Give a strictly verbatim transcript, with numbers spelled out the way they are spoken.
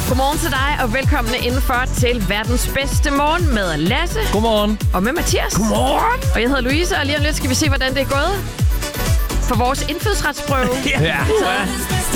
Godmorgen til dig, og velkommen indenfor til verdens bedste morgen med Lasse. Godmorgen. Og med Mathias. Godmorgen. Og jeg hedder Louise, og lige om lidt skal vi se, hvordan det er gået for vores indfødsretsprøve. Ja.